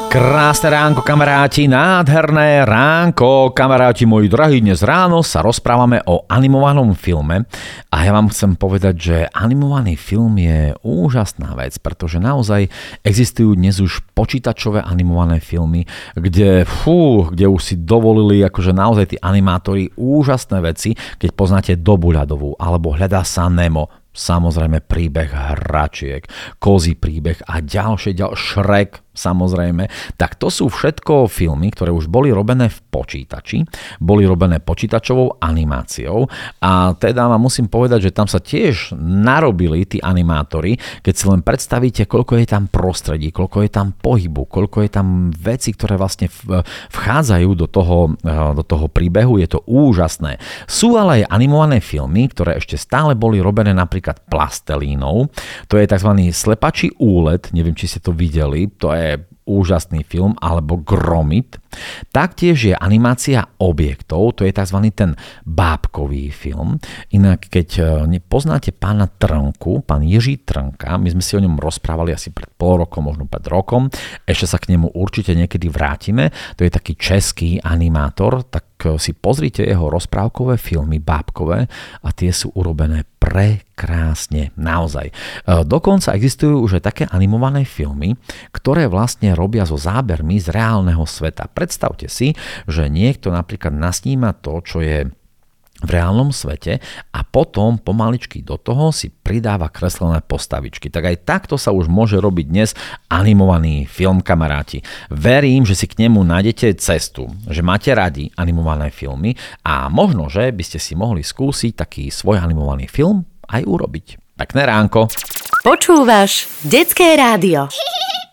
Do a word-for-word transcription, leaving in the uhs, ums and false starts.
Krásne ránko, kamaráti, nádherné ránko, kamaráti moji drahí. Dnes ráno sa rozprávame o animovanom filme a ja vám chcem povedať, že animovaný film je úžasná vec, pretože naozaj existujú dnes už počítačové animované filmy, kde, fú, kde už si dovolili akože naozaj tí animátori úžasné veci, keď poznáte Dobu ľadovú alebo Hľadá sa Nemo. Samozrejme príbeh hračiek, Kozí príbeh a ďalšie, ďalšie Shrek, samozrejme. Tak to sú všetko filmy, ktoré už boli robené v počítači, boli robené počítačovou animáciou a teda vám musím povedať, že tam sa tiež narobili tí animátori, keď si len predstavíte, koľko je tam prostredí, koľko je tam pohybu, koľko je tam veci, ktoré vlastne vchádzajú do toho, do toho príbehu, je to úžasné. Sú ale aj animované filmy, ktoré ešte stále boli robené napríklad plastelínou. To je tzv. Slepačí úlet, neviem, či ste to videli, to je úžasný film, alebo Gromit. Taktiež je animácia objektov, to je tzv. Ten bábkový film. Inak, keď poznáte pána Trnku, pán Jiří Trnka, my sme si o ňom rozprávali asi pred pol rokom, možno pred rokom, ešte sa k nemu určite niekedy vrátime, to je taký český animátor, tak si pozrite jeho rozprávkové filmy bábkové a tie sú urobené prekrásne, naozaj. Dokonca existujú už aj také animované filmy, ktoré vlastne robia so zábermi z reálneho sveta. Predstavte si, že niekto napríklad nasníma to, čo je v reálnom svete a potom pomaličky do toho si pridáva kreslené postavičky. Tak aj takto sa už môže robiť dnes animovaný film, kamaráti. Verím, že si k nemu nájdete cestu, že máte radi animované filmy a možno, že by ste si mohli skúsiť taký svoj animovaný film aj urobiť. Pekné ránko. Počúvaš Detské rádio.